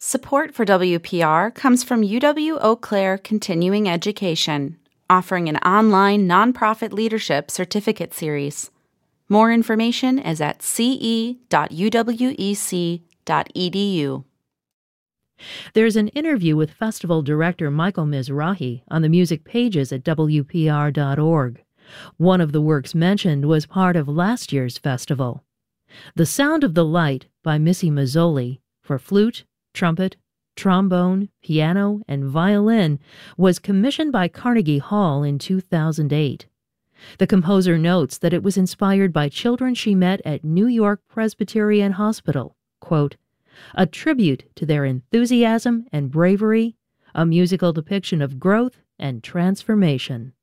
Support for WPR comes from UW Eau Claire Continuing Education, offering an online nonprofit leadership certificate series. More information is at ce.uwec.edu. There's an interview with festival director Michael Mizrahi on the music pages at WPR.org. One of the works mentioned was part of last year's festival. The Sound of the Light by Missy Mazzoli for flute, trumpet, trombone, piano, and violin was commissioned by Carnegie Hall in 2008. The composer notes that it was inspired by children she met at New York Presbyterian Hospital, quote, a tribute to their enthusiasm and bravery, a musical depiction of growth and transformation.